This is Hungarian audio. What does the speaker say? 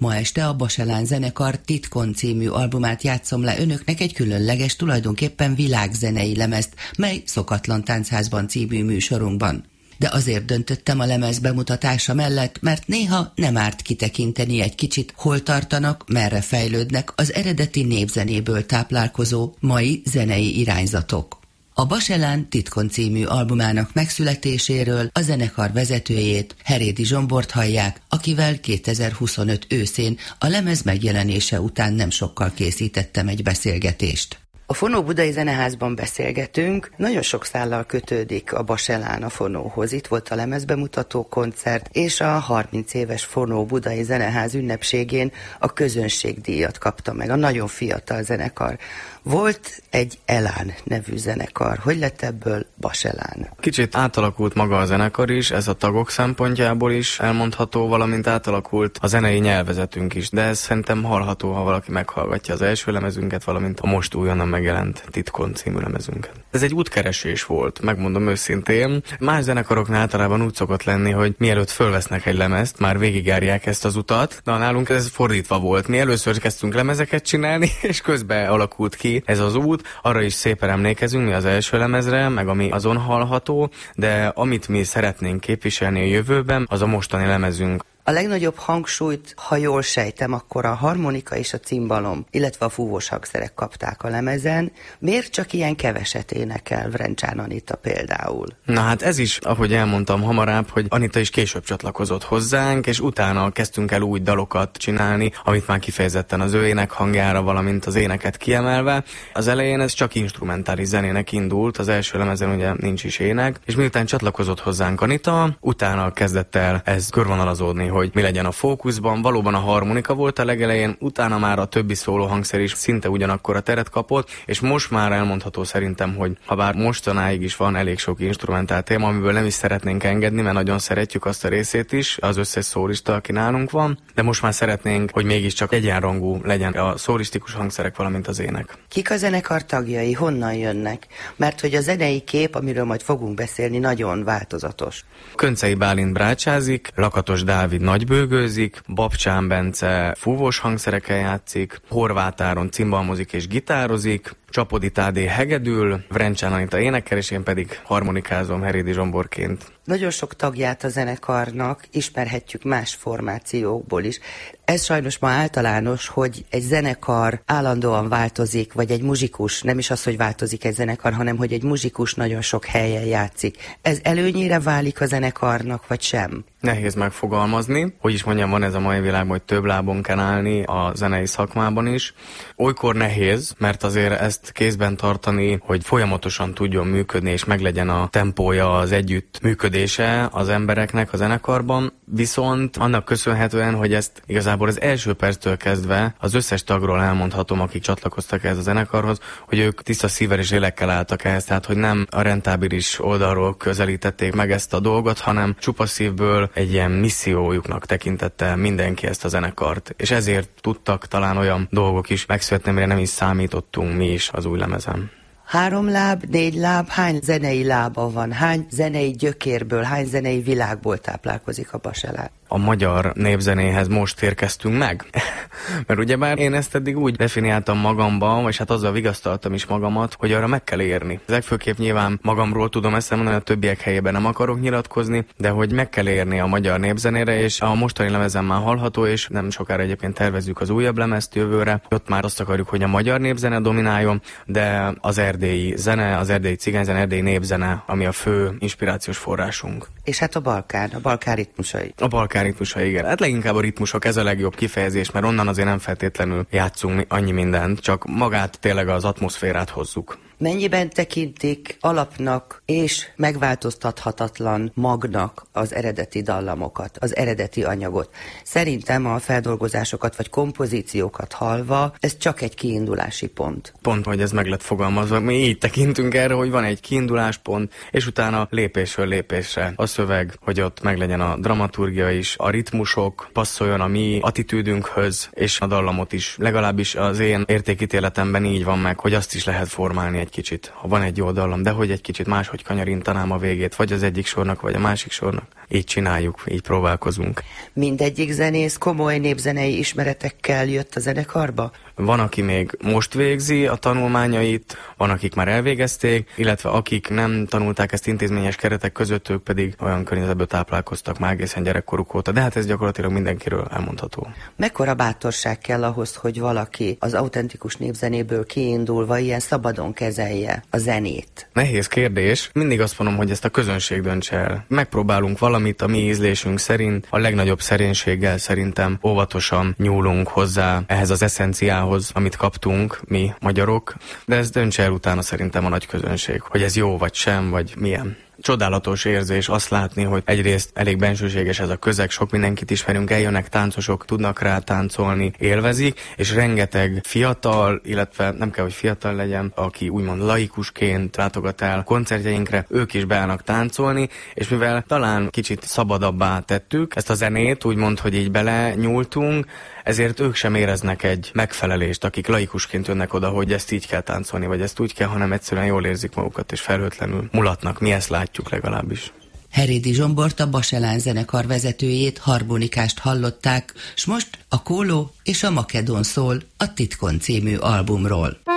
Ma este a Baselán zenekar Titkon című albumát játszom le önöknek, egy különleges, tulajdonképpen világzenei lemezt, mely Szokatlan Táncházban című műsorunkban. De azért döntöttem a lemez bemutatása mellett, mert néha nem árt kitekinteni egy kicsit, hol tartanak, merre fejlődnek az eredeti népzenéből táplálkozó mai zenei irányzatok. A Baselán Titkon című albumának megszületéséről a zenekar vezetőjét, Herédi Zsombort hallják, akivel 2025 őszén a lemez megjelenése után nem sokkal készítettem egy beszélgetést. A Fonó Budai Zeneházban beszélgetünk, nagyon sok szállal kötődik a Baselán a Fonóhoz. Itt volt a lemezbemutató koncert, és a 30 éves Fonó Budai Zeneház ünnepségén a közönségdíjat kapta meg, a nagyon fiatal zenekar. Volt egy Elán nevű zenekar. Hogy lett ebből Baselán? Kicsit átalakult maga a zenekar is, ez a tagok szempontjából is elmondható, valamint átalakult a zenei nyelvezetünk is, de ez szerintem hallható, ha valaki meghallgatja az első lemezünket, valamint a most újonnan megjelent Titkon című lemezünket. Ez egy útkeresés volt, megmondom őszintén. Más zenekaroknál általában úgy szokott lenni, hogy mielőtt fölvesznek egy lemezt, már végigjárják ezt az utat, de nálunk ez fordítva volt. Mi először kezdtünk lemezeket csinálni, és közben alakult ki ez az út, arra is szépen emlékezünk mi az első lemezre, meg ami azon hallható, de amit mi szeretnénk képviselni a jövőben, az a mostani lemezünk. A legnagyobb hangsúlyt, ha jól sejtem, akkor a harmonika és a cimbalom, illetve a fúvós hangszerek kapták a lemezen. Miért csak ilyen keveset énekel Vrencsán Anita például? Na hát ez is, ahogy elmondtam hamarabb, hogy Anita is később csatlakozott hozzánk, és utána kezdtünk el új dalokat csinálni, amit már kifejezetten az ő énekhangjára, valamint az éneket kiemelve. Az elején ez csak instrumentális zenének indult, az első lemezen ugye nincs is ének, és miután csatlakozott hozzánk Anita, utána kezdett el ez körvonalazódni, hogy mi legyen a fókuszban. Valóban a harmonika volt a legelején, utána már a többi szólóhangszer is szinte ugyanakkor a teret kapott, és most már elmondható szerintem, hogy ha bár mostanáig is van elég sok instrumentál téma, amiből nem is szeretnénk engedni, mert nagyon szeretjük azt a részét is, az összes szólista, aki nálunk van, de most már szeretnénk, hogy mégiscsak egyenrangú legyen a szólisztikus hangszerek, valamint az ének. Kik a zenekar tagjai, honnan jönnek? Mert hogy a zenei kép, amiről majd fogunk beszélni, nagyon változatos. Köncei Bálint brácsázik, Lakatos Dávid nagybőgőzik, Babcsán Bence fúvós hangszerekkel játszik, Horváth Áron cimbalmozik és gitározik, Csapodi Tádé hegedül, Vrencsán Anita énekel, és én pedig harmonikázom Herédi Zsomborként. Nagyon sok tagját a zenekarnak ismerhetjük más formációkból is. Ez sajnos ma általános, hogy egy zenekar állandóan változik, vagy egy muzsikus, nem is az, hogy változik egy zenekar, hanem hogy egy muzsikus nagyon sok helyen játszik. Ez előnyére válik a zenekarnak, vagy sem? Nehéz megfogalmazni. Hogy is mondjam, van ez a mai világban, hogy több lábon kell állni a zenei szakmában is. Olykor nehéz, mert azért ezt kézben tartani, hogy folyamatosan tudjon működni, és meglegyen a tempója, az együtt működése az embereknek a zenekarban. Viszont annak köszönhetően, hogy ezt igazából az első perctől kezdve az összes tagról elmondhatom, akik csatlakoztak ehhez a zenekarhoz, hogy ők tiszta szívvel és lélekkel álltak ehhez, tehát hogy nem a rentábilis oldalról közelítették meg ezt a dolgot, hanem csupa szívből egy ilyen missziójuknak tekintette mindenki ezt a zenekart. És ezért tudtak talán olyan dolgok is megszületni, amire nem is számítottunk mi is az új lemezen. 3 láb, 4 láb, hány zenei lába van? Hány zenei gyökérből, hány zenei világból táplálkozik a Baselán? A magyar népzenéhez most érkeztünk meg. Mert ugyebár én ezt eddig úgy definiáltam magamban, és hát azzal vigasztaltam is magamat, hogy arra meg kell érni. Legfőképp nyilván magamról tudom ezt mondani, a többiek helyében nem akarok nyilatkozni, de hogy meg kell érni a magyar népzenére, és a mostani lemezen már hallható, és nem sokára egyébként tervezzük az újabb lemezt jövőre. Ott már azt akarjuk, hogy a magyar népzene domináljon, de az erdélyi zene, az erdélyi cigányzene, erdélyi népzene, ami a fő inspirációs forrásunk. És hát a Balkán ritmusai. A Balkán ritmusai, igen. Hát leginkább a ritmusok, ez a legjobb kifejezés, mert onnan azért nem feltétlenül játszunk annyi mindent, csak magát tényleg az atmoszférát hozzuk. Mennyiben tekintik alapnak és megváltoztathatatlan magnak az eredeti dallamokat, az eredeti anyagot? Szerintem a feldolgozásokat vagy kompozíciókat hallva, ez csak egy kiindulási pont. Pont, hogy ez meg lett fogalmazva. Mi így tekintünk erre, hogy van egy kiinduláspont, és utána lépésről lépésre a szöveg, hogy ott meglegyen a dramaturgia is, a ritmusok passzoljon a mi attitűdünkhöz, és a dallamot is. Legalábbis az én értékítéletemben így van meg, hogy azt is lehet formálni egy kicsit, ha van egy jó dallam, de hogy egy kicsit máshogy kanyarintanám a végét, vagy az egyik sornak, vagy a másik sornak. Így csináljuk, így próbálkozunk. Mindegyik zenész komoly népzenei ismeretekkel jött a zenekarba? Van, aki még most végzi a tanulmányait, van, akik már elvégezték, illetve akik nem tanulták ezt intézményes keretek között, ők pedig olyan környezetből táplálkoztak már egészen gyerekkoruk óta, de hát ez gyakorlatilag mindenkiről elmondható. Mekkora bátorság kell ahhoz, hogy valaki az autentikus népzenéből kiindulva ilyen szabadon kezelje a zenét? Nehéz kérdés. Mindig azt mondom, hogy ezt a közönség döntse el. Megpróbálunk valamit a mi ízlésünk szerint, a legnagyobb szerénységgel szerintem óvatosan nyúlunk hozzá ehhez az eszenciához, amit kaptunk mi magyarok, de ez döntse el utána szerintem a nagy közönség, hogy ez jó vagy sem, vagy milyen. Csodálatos érzés azt látni, hogy egyrészt elég bensőséges ez a közeg, sok mindenkit ismerünk, eljönnek táncosok, tudnak rá táncolni, élvezik, és rengeteg fiatal, illetve nem kell, hogy fiatal legyen, aki úgymond laikusként látogat el koncertjeinkre, ők is beállnak táncolni, és mivel talán kicsit szabadabbá tettük ezt a zenét, úgymond, hogy így bele nyúltunk, ezért ők sem éreznek egy megfelelést, akik laikusként jönnek oda, hogy ezt így kell táncolni, vagy ezt úgy kell, hanem egyszerűen jól érzik magukat, és felhőtlenül mulatnak. Mi ezt látjuk legalábbis. Herédi Zsombort, a Baselán zenekar vezetőjét, harmonikást hallották, s most a Kóló és a Makedon szól a Titkon című albumról.